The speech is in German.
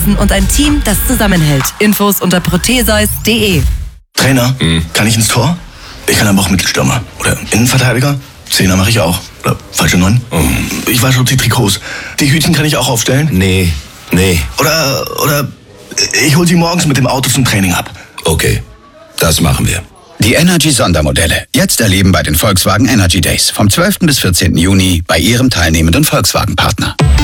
Athleten und ein Team, das zusammenhält. Infos unter proteseus.de. Trainer, kann ich ins Tor? Ich kann aber auch Mittelstürmer. Oder Innenverteidiger? Zehner mache ich auch. Oder falsche 9? Ich wasche die Trikots. Die Hütchen kann ich auch aufstellen? Nee. Oder ich hol sie morgens mit dem Auto zum Training ab. Okay, das machen wir. Die Energy-Sondermodelle. Jetzt erleben bei den Volkswagen Energy Days. Vom 12. bis 14. Juni bei Ihrem teilnehmenden Volkswagen-Partner.